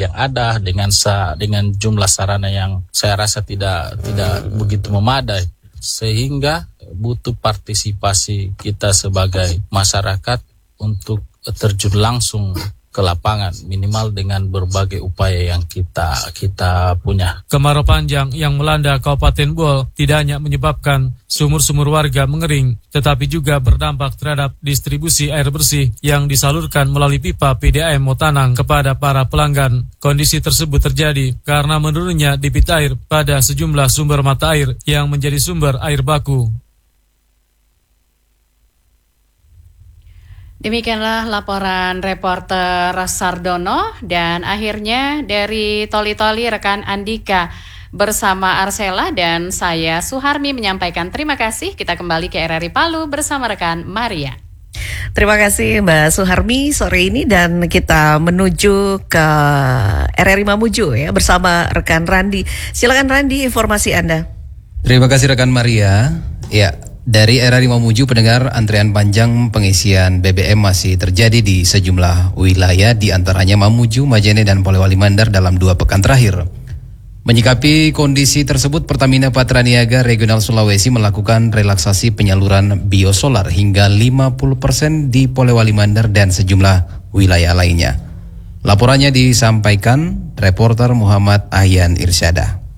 yang ada dengan jumlah sarana yang saya rasa tidak begitu memadai, sehingga butuh partisipasi kita sebagai masyarakat untuk terjun langsung ke lapangan, minimal dengan berbagai upaya yang kita punya. Kemarau panjang yang melanda Kabupaten Bol tidak hanya menyebabkan sumur-sumur warga mengering, tetapi juga berdampak terhadap distribusi air bersih yang disalurkan melalui pipa PDAM Motanang kepada para pelanggan. Kondisi tersebut terjadi karena menurunnya debit air pada sejumlah sumber mata air yang menjadi sumber air baku. Demikianlah laporan reporter Sardono, dan akhirnya dari Toli-Toli rekan Andika bersama Arsela dan saya Suharmi menyampaikan terima kasih. Kita kembali ke RRI Palu bersama rekan Maria. Terima kasih Mbak Suharmi sore ini, dan kita menuju ke RRI Mamuju ya bersama rekan Randi. Silakan Randi, informasi Anda. Terima kasih rekan Maria. Ya. Dari RRI Mamuju, pendengar, antrean panjang pengisian BBM masih terjadi di sejumlah wilayah, di antaranya Mamuju, Majene, dan Polewali Mandar dalam 2 pekan terakhir. Menyikapi kondisi tersebut, Pertamina Patraniaga Regional Sulawesi melakukan relaksasi penyaluran biosolar hingga 50% di Polewali Mandar dan sejumlah wilayah lainnya. Laporannya disampaikan reporter Muhammad Ahyan Irsyada.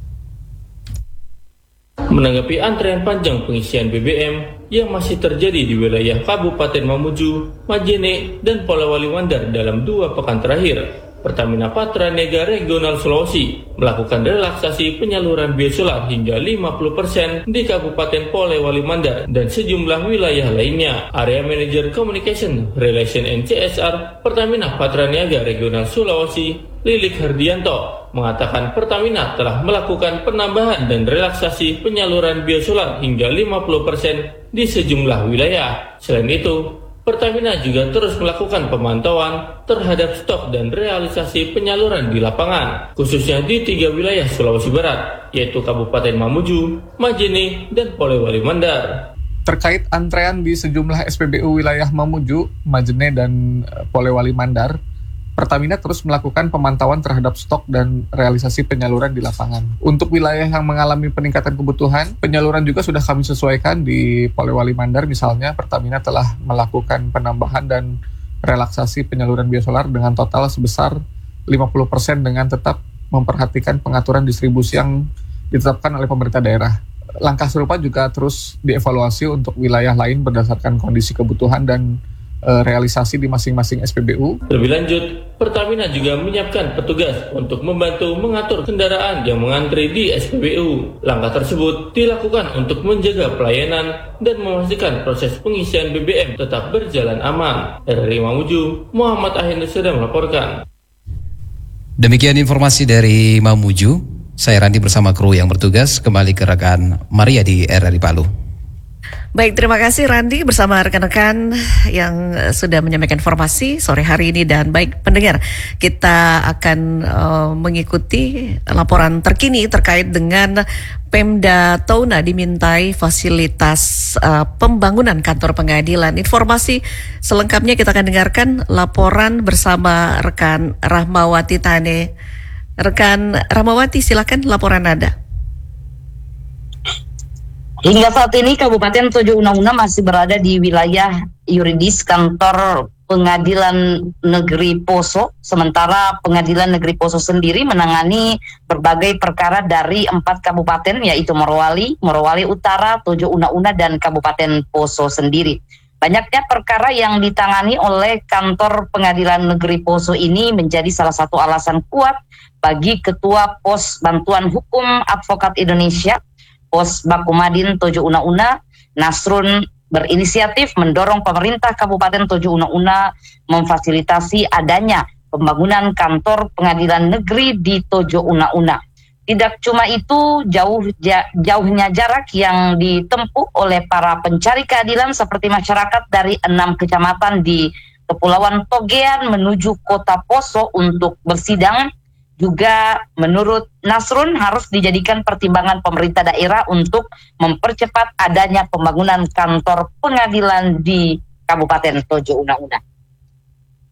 Menanggapi antrean panjang pengisian BBM yang masih terjadi di wilayah Kabupaten Mamuju, Majene, dan Polewali Mandar dalam 2 pekan terakhir, Pertamina Patraniaga Regional Sulawesi melakukan relaksasi penyaluran biosolar hingga 50% di Kabupaten Polewali Mandar dan sejumlah wilayah lainnya. Area Manager Communication, Relation and CSR Pertamina Patraniaga Regional Sulawesi, Lilik Herdianto, mengatakan Pertamina telah melakukan penambahan dan relaksasi penyaluran biosolar hingga 50% di sejumlah wilayah. Selain itu, Pertamina juga terus melakukan pemantauan terhadap stok dan realisasi penyaluran di lapangan, khususnya di 3 wilayah Sulawesi Barat, yaitu Kabupaten Mamuju, Majene, dan Polewali Mandar. Terkait antrean di sejumlah SPBU wilayah Mamuju, Majene, dan Polewali Mandar, Pertamina terus melakukan pemantauan terhadap stok dan realisasi penyaluran di lapangan. Untuk wilayah yang mengalami peningkatan kebutuhan, penyaluran juga sudah kami sesuaikan. Di Polewali Mandar misalnya, Pertamina telah melakukan penambahan dan relaksasi penyaluran biosolar dengan total sebesar 50% dengan tetap memperhatikan pengaturan distribusi yang ditetapkan oleh pemerintah daerah. Langkah serupa juga terus dievaluasi untuk wilayah lain berdasarkan kondisi kebutuhan dan realisasi di masing-masing SPBU. Lebih lanjut, Pertamina juga menyiapkan petugas untuk membantu mengatur kendaraan yang mengantri di SPBU. Langkah tersebut dilakukan untuk menjaga pelayanan dan memastikan proses pengisian BBM tetap berjalan aman. RRI Mamuju, Muhammad Ahyan sedang melaporkan. Demikian informasi dari Mamuju. Saya Randi bersama kru yang bertugas kembali ke rekan Maria di RRI Palu. Baik, terima kasih Randi bersama rekan-rekan yang sudah menyampaikan informasi sore hari ini. Dan baik pendengar, kita akan mengikuti laporan terkini terkait dengan Pemda Touna dimintai fasilitas pembangunan kantor pengadilan. Informasi selengkapnya kita akan dengarkan laporan bersama rekan Rahmawati Tane. Rekan Rahmawati, silakan laporan Anda. Hingga saat ini Kabupaten Tojo Una-Una masih berada di wilayah yuridis kantor Pengadilan Negeri Poso, sementara Pengadilan Negeri Poso sendiri menangani berbagai perkara dari 4 kabupaten, yaitu Morowali Utara, Tojo Una-Una, dan Kabupaten Poso sendiri. Banyaknya perkara yang ditangani oleh kantor Pengadilan Negeri Poso ini menjadi salah satu alasan kuat bagi Ketua Pos Bantuan Hukum Advokat Indonesia Pos Bakumadin Tojo Una-Una, Nasrun, berinisiatif mendorong pemerintah Kabupaten Tojo Una-Una memfasilitasi adanya pembangunan kantor pengadilan negeri di Tojo Una-Una. Tidak cuma itu, jauhnya jarak yang ditempuh oleh para pencari keadilan seperti masyarakat dari 6 kecamatan di Kepulauan Togean menuju Kota Poso untuk bersidang juga menurut Nasrun harus dijadikan pertimbangan pemerintah daerah untuk mempercepat adanya pembangunan kantor pengadilan di Kabupaten Tojo Una-Una.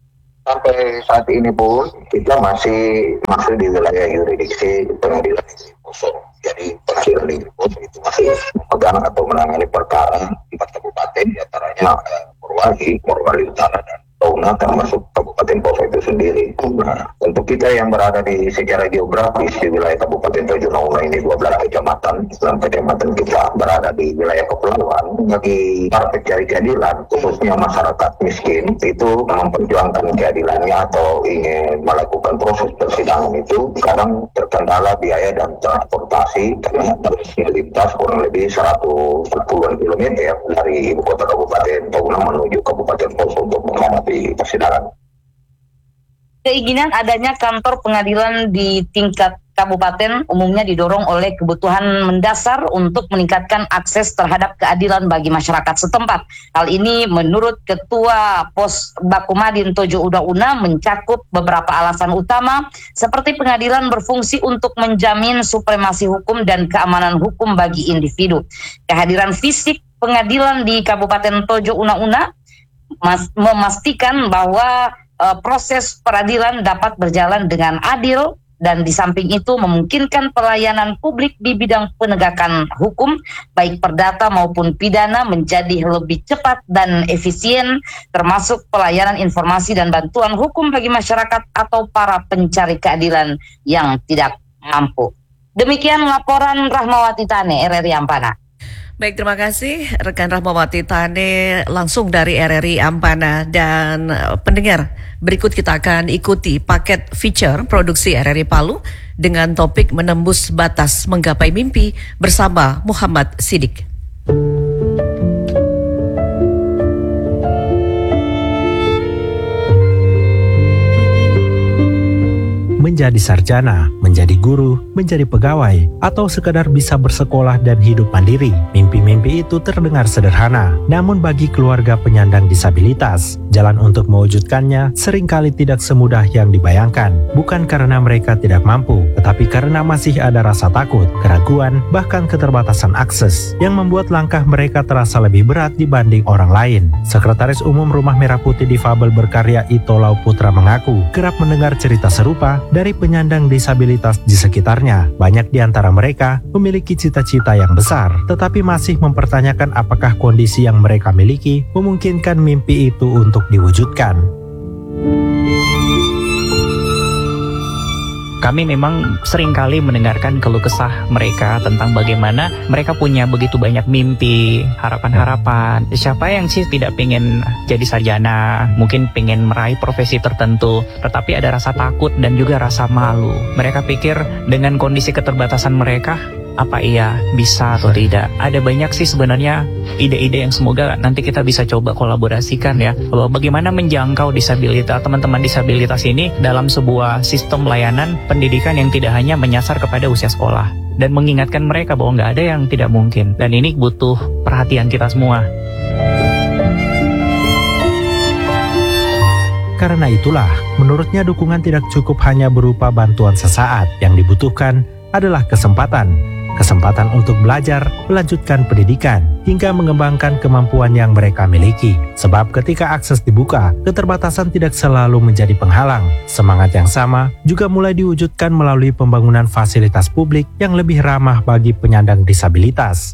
Sampai saat ini pun kita masih di wilayah yurisdiksi pengadilan negeri Poso. Jadi pengadilan negeri Poso itu masih memegang atau menangani perkara 4 kabupaten, diantaranya Morowali Utara, dan Tauna, termasuk Kabupaten Poso itu sendiri. Nah, untuk kita yang berada di secara geografis di wilayah Kabupaten Tojo Una ini 12 kecamatan, 6 kecamatan kita berada di wilayah kepulauan. Bagi para pencari keadilan, khususnya masyarakat miskin, itu memperjuangkan keadilannya atau ingin melakukan proses persidangan itu kadang terkendala biaya dan transportasi karena harus melintas kurang lebih 140 km dari ibu kota Kabupaten Touna menuju Kabupaten Poso untuk menghadapi persidangan. Keinginan adanya kantor pengadilan di tingkat kabupaten umumnya didorong oleh kebutuhan mendasar untuk meningkatkan akses terhadap keadilan bagi masyarakat setempat. Hal ini menurut Ketua Pos Bakumadin Tojo Una mencakup beberapa alasan utama seperti pengadilan berfungsi untuk menjamin supremasi hukum dan keamanan hukum bagi individu. Kehadiran fisik pengadilan di Kabupaten Tojo Una memastikan bahwa proses peradilan dapat berjalan dengan adil, dan di samping itu memungkinkan pelayanan publik di bidang penegakan hukum baik perdata maupun pidana menjadi lebih cepat dan efisien, termasuk pelayanan informasi dan bantuan hukum bagi masyarakat atau para pencari keadilan yang tidak mampu. Demikian laporan Rahmawati Tane, RRI Ampana. Baik, terima kasih rekan Rahmawati Tane langsung dari RRI Ampana. Dan pendengar, berikut kita akan ikuti paket feature produksi RRI Palu dengan topik Menembus Batas Menggapai Mimpi bersama Muhammad Sidik. Menjadi sarjana, menjadi guru, menjadi pegawai, atau sekadar bisa bersekolah dan hidup mandiri. Mimpi-mimpi itu terdengar sederhana, namun bagi keluarga penyandang disabilitas, jalan untuk mewujudkannya seringkali tidak semudah yang dibayangkan. Bukan karena mereka tidak mampu, tetapi karena masih ada rasa takut, keraguan, bahkan keterbatasan akses, yang membuat langkah mereka terasa lebih berat dibanding orang lain. Sekretaris Umum Rumah Merah Putih Difabel Berkarya Ito Lau Putra mengaku kerap mendengar cerita serupa dari penyandang disabilitas di sekitarnya. Banyak di antara mereka memiliki cita-cita yang besar, tetapi masih mempertanyakan apakah kondisi yang mereka miliki memungkinkan mimpi itu untuk diwujudkan. Kami memang seringkali mendengarkan keluh kesah mereka tentang bagaimana mereka punya begitu banyak mimpi, harapan-harapan. Siapa yang sih tidak pengen jadi sarjana, mungkin pengen meraih profesi tertentu, tetapi ada rasa takut dan juga rasa malu. Mereka pikir dengan kondisi keterbatasan mereka, apa iya bisa atau tidak. Ada banyak sih sebenarnya ide-ide yang semoga nanti kita bisa coba kolaborasikan ya, bagaimana menjangkau disabilitas, teman-teman disabilitas ini dalam sebuah sistem layanan pendidikan yang tidak hanya menyasar kepada usia sekolah, dan mengingatkan mereka bahwa nggak ada yang tidak mungkin, dan ini butuh perhatian kita semua. Karena itulah, menurutnya dukungan tidak cukup hanya berupa bantuan sesaat. Yang dibutuhkan adalah kesempatan untuk belajar, melanjutkan pendidikan, hingga mengembangkan kemampuan yang mereka miliki. Sebab ketika akses dibuka, keterbatasan tidak selalu menjadi penghalang. Semangat yang sama juga mulai diwujudkan melalui pembangunan fasilitas publik yang lebih ramah bagi penyandang disabilitas.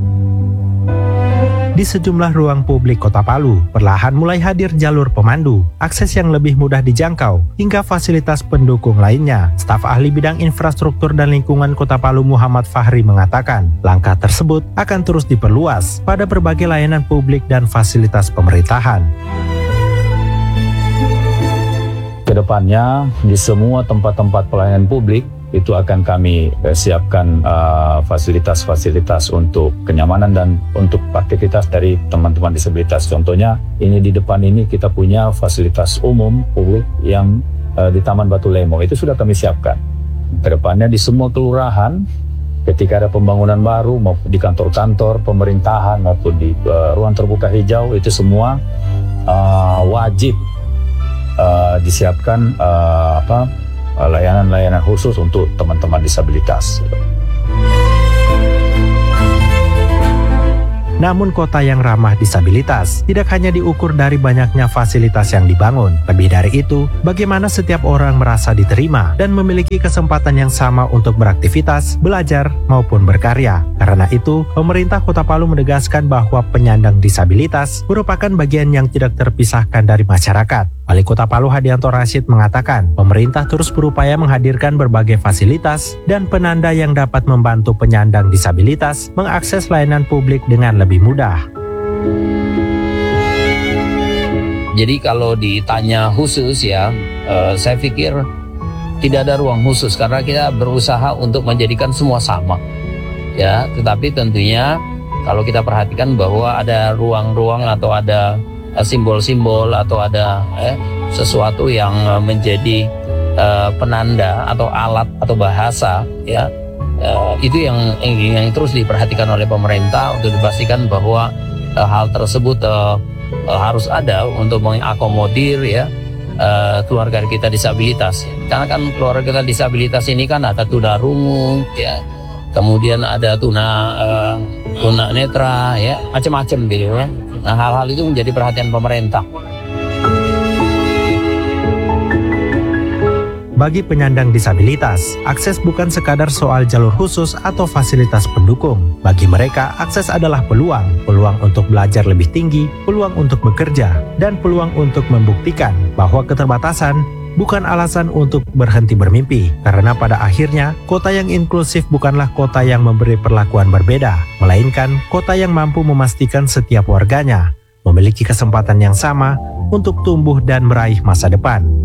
Di sejumlah ruang publik Kota Palu, perlahan mulai hadir jalur pemandu, akses yang lebih mudah dijangkau, hingga fasilitas pendukung lainnya. Staf ahli bidang infrastruktur dan lingkungan Kota Palu Muhammad Fahri mengatakan, langkah tersebut akan terus diperluas pada berbagai layanan publik dan fasilitas pemerintahan. Kedepannya, di semua tempat-tempat pelayanan publik, itu akan kami siapkan fasilitas-fasilitas untuk kenyamanan dan untuk aktivitas dari teman-teman disabilitas. Contohnya, ini di depan ini kita punya fasilitas umum publik yang di Taman Batu Lemo, itu sudah kami siapkan. Kedepannya di semua kelurahan, ketika ada pembangunan baru, maupun di kantor-kantor pemerintahan, maupun di ruang terbuka hijau, itu semua wajib disiapkan layanan-layanan khusus untuk teman-teman disabilitas. namun kota yang ramah disabilitas. Tidak hanya diukur dari banyaknya fasilitas yang dibangun, lebih dari itu, bagaimana setiap orang merasa diterima dan memiliki kesempatan yang sama untuk beraktivitas, belajar, maupun berkarya. Karena itu, pemerintah Kota Palu menegaskan bahwa penyandang disabilitas merupakan bagian yang tidak terpisahkan dari masyarakat. Wali Kota Palu Hadianto Rashid mengatakan, pemerintah terus berupaya menghadirkan berbagai fasilitas dan penanda yang dapat membantu penyandang disabilitas mengakses layanan publik dengan lebih mudah. Jadi kalau ditanya khusus ya, saya pikir tidak ada ruang khusus karena kita berusaha untuk menjadikan semua sama. Ya, tetapi tentunya kalau kita perhatikan bahwa ada ruang-ruang atau ada simbol-simbol atau ada sesuatu yang menjadi penanda atau alat atau bahasa ya, itu yang terus diperhatikan oleh pemerintah untuk dipastikan bahwa hal tersebut harus ada untuk mengakomodir ya keluarga kita disabilitas. Karena kan keluarga kita disabilitas ini kan ada tunarungu ya, kemudian ada tuna netra ya, macam-macam gitu ya. Nah, hal-hal itu menjadi perhatian pemerintah. Bagi penyandang disabilitas, akses bukan sekadar soal jalur khusus atau fasilitas pendukung. Bagi mereka, akses adalah peluang untuk belajar lebih tinggi, peluang untuk bekerja, dan peluang untuk membuktikan bahwa keterbatasan bukan alasan untuk berhenti bermimpi. Karena pada akhirnya, kota yang inklusif bukanlah kota yang memberi perlakuan berbeda, melainkan kota yang mampu memastikan setiap warganya memiliki kesempatan yang sama untuk tumbuh dan meraih masa depan.